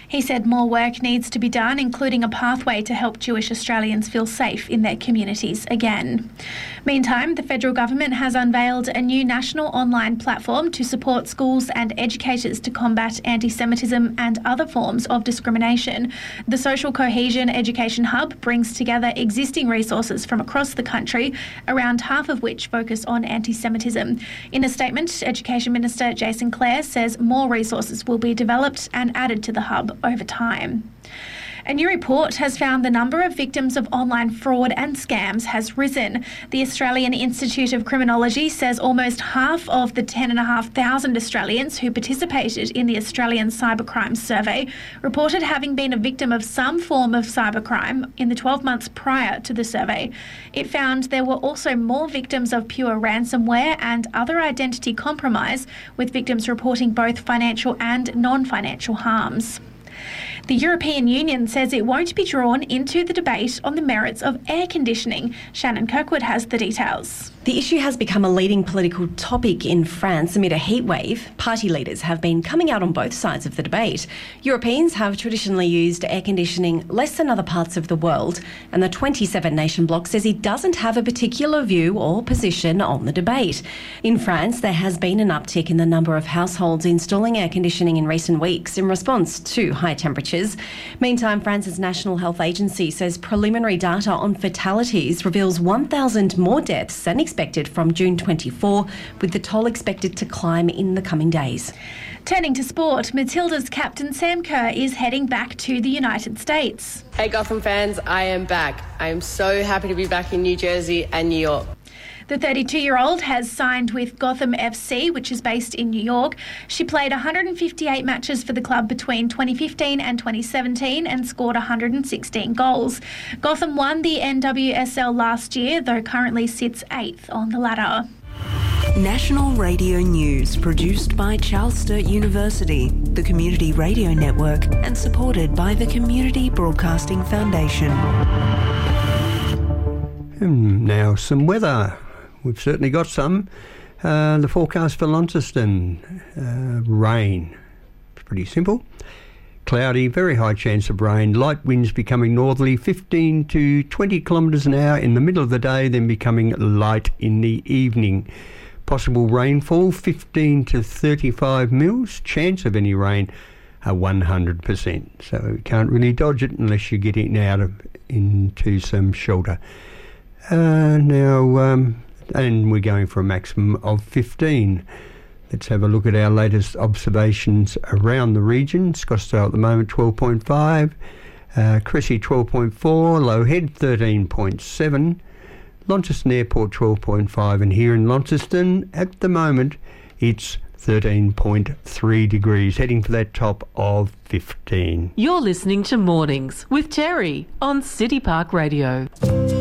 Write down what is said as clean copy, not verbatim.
He said more work needs to be done, including a pathway to help Jewish Australians feel safe in their communities again. Meantime, the federal government has unveiled a new national online platform to support schools and educators to combat anti-Semitism and other forms of discrimination. The Social Cohesion Education Hub brings together existing resources from across the country, around half of which focus on anti-Semitism. In a statement, Education Minister Jason Clare says more resources will be developed and added to the hub over time. A new report has found the number of victims of online fraud and scams has risen. The Australian Institute of Criminology says almost half of the 10,500 Australians who participated in the Australian Cybercrime Survey reported having been a victim of some form of cybercrime in the 12 months prior to the survey. It found there were also more victims of pure ransomware and other identity compromise, with victims reporting both financial and non-financial harms. The European Union says it won't be drawn into the debate on the merits of air conditioning. Shannon Kirkwood has the details. The issue has become a leading political topic in France amid a heatwave. Party leaders have been coming out on both sides of the debate. Europeans have traditionally used air conditioning less than other parts of the world, and the 27-nation bloc says it doesn't have a particular view or position on the debate. In France, there has been an uptick in the number of households installing air conditioning in recent weeks in response to high temperatures. Meantime, France's National Health Agency says preliminary data on fatalities reveals 1,000 more deaths than expected from June 24, with the toll expected to climb in the coming days. Turning to sport, Matilda's captain Sam Kerr is heading back to the United States. Hey Gotham fans, I am back. I am so happy to be back in New Jersey and New York. The 32-year-old has signed with Gotham FC, which is based in New York. She played 158 matches for the club between 2015 and 2017 and scored 116 goals. Gotham won the NWSL last year, though currently sits 8th on the ladder. National Radio News, produced by Charles Sturt University, the Community Radio Network, and supported by the Community Broadcasting Foundation. Now some weather. We've certainly got some. The forecast for Launceston, rain. Pretty simple. Cloudy, very high chance of rain. Light winds becoming northerly, 15 to 20 kilometres an hour in the middle of the day, then becoming light in the evening. Possible rainfall, 15 to 35 mils. Chance of any rain, 100%. So you can't really dodge it unless you're getting out into some shelter. And we're going for a maximum of 15. Let's have a look at our latest observations around the region. Scottsdale at the moment 12.5, Cressy 12.4, Low Head 13.7, Launceston Airport 12.5, and here in Launceston at the moment it's 13.3 degrees, heading for that top of 15. You're listening to Mornings with Terry on City Park Radio.